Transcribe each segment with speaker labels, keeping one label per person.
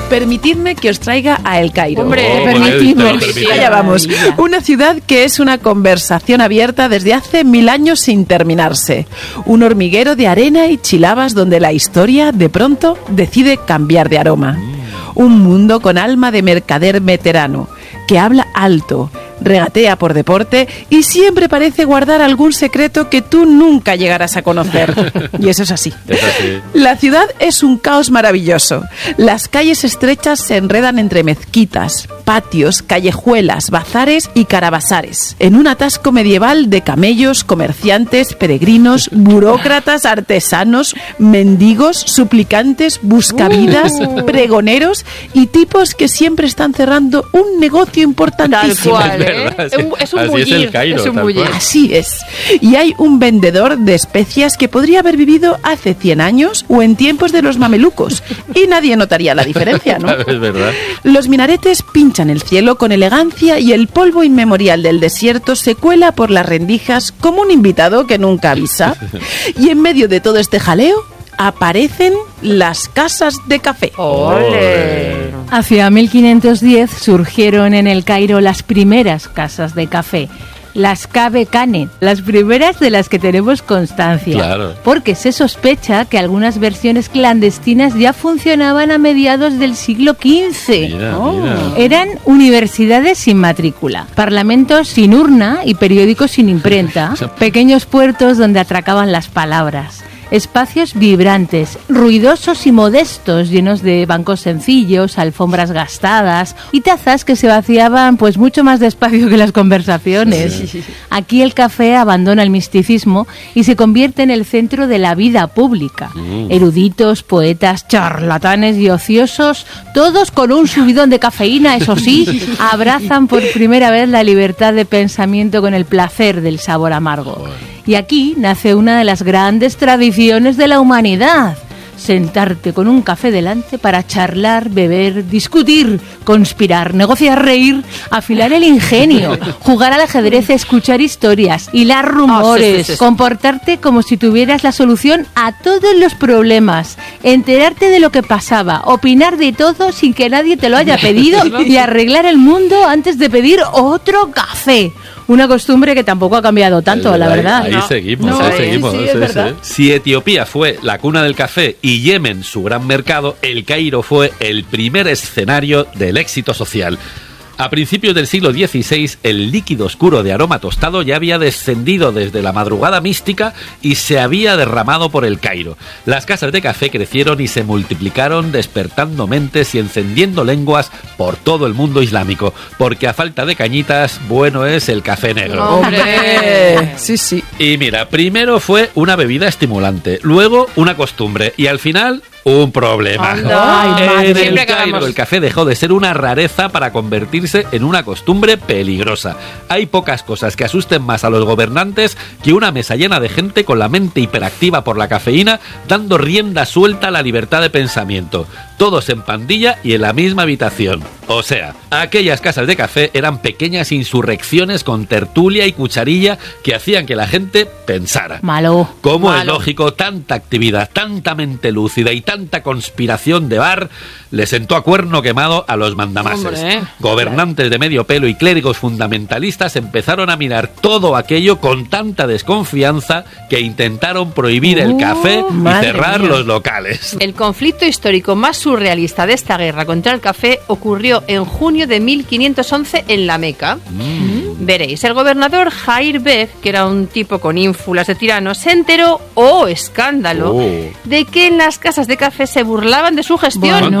Speaker 1: Permitidme que os traiga a El Cairo.
Speaker 2: Hombre,
Speaker 1: permitidme. Allá vamos. Una ciudad que es una conversación abierta desde hace 1000 años sin terminarse. Un hormiguero de arena y chilabas donde la historia, de pronto, decide cambiar de aroma. Un mundo con alma de mercader veterano, que habla alto, regatea por deporte y siempre parece guardar algún secreto que tú nunca llegarás a conocer. Y eso es así. La ciudad es un caos maravilloso. Las calles estrechas se enredan entre mezquitas, patios, callejuelas, bazares y carabasares, en un atasco medieval de camellos, comerciantes, peregrinos, burócratas, artesanos, mendigos, suplicantes, buscavidas, pregoneros y tipos que siempre están cerrando un negocio importantísimo.
Speaker 2: Tal cual, ¿eh? Es un bullir.
Speaker 3: Es el Cairo,
Speaker 2: es un bullir.
Speaker 1: Así es. Y hay un vendedor de especias que podría haber vivido hace 100 años o en tiempos de los mamelucos y nadie notaría la diferencia, ¿no?
Speaker 3: Es verdad.
Speaker 1: Los minaretes pinchan el cielo con elegancia y el polvo inmemorial del desierto se cuela por las rendijas como un invitado que nunca avisa. Y en medio de todo este jaleo aparecen las casas de café.
Speaker 2: ¡Ole!
Speaker 4: Hacia 1510 surgieron en El Cairo las primeras casas de café. Las Cave Cane, las primeras de las que tenemos constancia.
Speaker 3: Claro.
Speaker 4: Porque se sospecha que algunas versiones clandestinas ya funcionaban a mediados del siglo XV.
Speaker 3: Mira.
Speaker 4: Eran universidades sin matrícula, parlamentos sin urna y periódicos sin imprenta, pequeños puertos donde atracaban las palabras. Espacios vibrantes, ruidosos y modestos, llenos de bancos sencillos, alfombras gastadas y tazas que se vaciaban pues mucho más despacio que las conversaciones. Sí. Aquí el café abandona el misticismo y se convierte en el centro de la vida pública. Eruditos, poetas, charlatanes y ociosos, todos con un subidón de cafeína, eso sí, abrazan por primera vez la libertad de pensamiento con el placer del sabor amargo. Y aquí nace una de las grandes tradiciones de la humanidad. Sentarte con un café delante para charlar, beber, discutir, conspirar, negociar, reír, afilar el ingenio, jugar al ajedrez, escuchar historias, hilar rumores, sí. Comportarte como si tuvieras la solución a todos los problemas, enterarte de lo que pasaba, opinar de todo sin que nadie te lo haya pedido y arreglar el mundo antes de pedir otro café. Una costumbre que tampoco ha cambiado tanto, la verdad.
Speaker 3: Ahí seguimos.
Speaker 1: Sí, es verdad.
Speaker 3: Si Etiopía fue la cuna del café y Yemen su gran mercado, El Cairo fue el primer escenario del éxito social. A principios del siglo XVI, el líquido oscuro de aroma tostado ya había descendido desde la madrugada mística y se había derramado por El Cairo. Las casas de café crecieron y se multiplicaron, despertando mentes y encendiendo lenguas por todo el mundo islámico, porque a falta de cañitas, bueno es el café negro.
Speaker 1: ¡Hombre! Sí.
Speaker 3: Y mira, primero fue una bebida estimulante, luego una costumbre y al final un problema. En El Cairo el café dejó de ser una rareza para convertirse en una costumbre peligrosa. Hay pocas cosas que asusten más a los gobernantes que una mesa llena de gente con la mente hiperactiva por la cafeína, dando rienda suelta a la libertad de pensamiento. Todos en pandilla y en la misma habitación. O sea, aquellas casas de café eran pequeñas insurrecciones con tertulia y cucharilla que hacían que la gente pensara.
Speaker 4: Malo.
Speaker 3: Como es lógico, tanta actividad, tanta mente lúcida y tanta conspiración de bar le sentó a cuerno quemado a los mandamases. Gobernantes de medio pelo y clérigos fundamentalistas empezaron a mirar todo aquello con tanta desconfianza que intentaron prohibir el café y cerrar los locales.
Speaker 2: El conflicto histórico más surrealista de esta guerra contra el café ocurrió en junio de 1511 en la Meca. Veréis, el gobernador Jair Beg, que era un tipo con ínfulas de tirano, se enteró, escándalo, de que en las casas de café se burlaban de su gestión.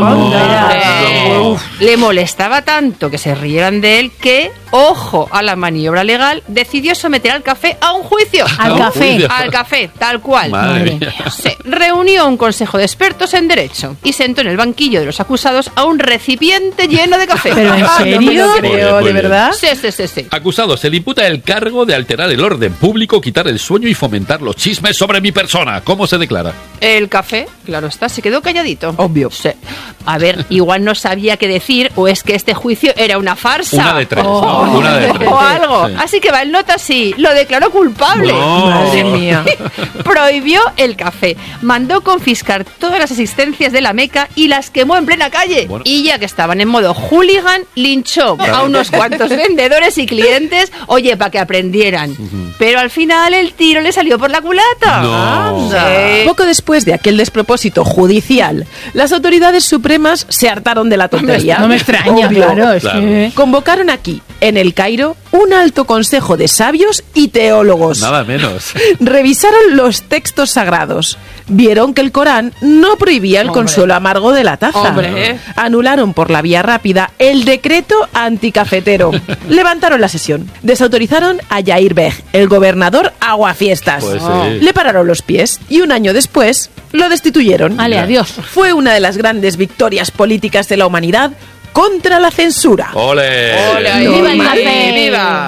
Speaker 2: Le molestaba tanto que se rieran de él que, ojo a la maniobra legal, decidió someter al café a un juicio. Al café, tal cual. Se reunió un consejo de expertos en derecho y sentó en el banquillo de los acusados a un recipiente lleno de café.
Speaker 4: ¿Pero en serio?
Speaker 1: No me lo creo, ¿de verdad?
Speaker 2: Sí.
Speaker 3: Acusado, se le imputa el cargo de alterar el orden público, quitar el sueño y fomentar los chismes sobre mi persona. ¿Cómo se declara?
Speaker 2: El café, claro está, se quedó calladito.
Speaker 1: Obvio.
Speaker 2: Sí. A ver, igual no sabía qué decir, o es que este juicio era una farsa.
Speaker 3: Una de tres, ¿no? Una de tres.
Speaker 2: O algo.
Speaker 3: Sí.
Speaker 2: Así que Valnota sí, lo declaró culpable.
Speaker 3: No.
Speaker 1: Madre mía.
Speaker 2: Prohibió el café, mandó confiscar todas las asistencias de la Meca y las quemó en plena calle.
Speaker 3: Bueno.
Speaker 2: Y ya que estaban en modo hooligan, linchó a unos cuantos vendedores y clientes, oye, para que aprendieran. Pero al final el tiro le salió por la culata.
Speaker 3: No.
Speaker 2: Sí.
Speaker 1: Poco después de aquel despropósito judicial, las autoridades supremas se hartaron de la tontería.
Speaker 4: No me extraña,
Speaker 1: Obvio.
Speaker 4: claro. Es
Speaker 3: Claro.
Speaker 4: que...
Speaker 1: Convocaron aquí, en el Cairo, un alto consejo de sabios y teólogos.
Speaker 3: Nada menos.
Speaker 1: Revisaron los textos sagrados. Vieron que el Corán no prohibía el consuelo amargo de la taza.
Speaker 2: Hombre.
Speaker 1: Anularon por la vía rápida el decreto anticafetero. Levantaron la sesión. Desautorizaron a Yair Beg, el gobernador aguafiestas.
Speaker 3: Pues sí.
Speaker 1: Le pararon los pies y un año después lo destituyeron.
Speaker 4: Ale, adiós.
Speaker 1: Fue una de las grandes victorias políticas de la humanidad contra la censura.
Speaker 3: ¡Ole!
Speaker 2: Ole,
Speaker 4: ¡Viva el
Speaker 2: ¡Viva!
Speaker 4: café!
Speaker 2: ¡Viva!